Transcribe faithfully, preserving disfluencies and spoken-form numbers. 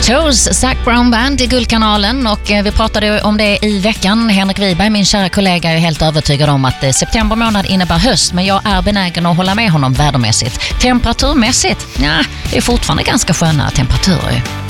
Toes, Zac Brown Band i Guldkanalen, och vi pratade om det i veckan. Henrik Wiberg, min kära kollega, är helt övertygad om att september månad innebär höst, men jag är benägen att hålla med honom vädermässigt. Temperaturmässigt, ja, det är fortfarande ganska sköna temperaturer.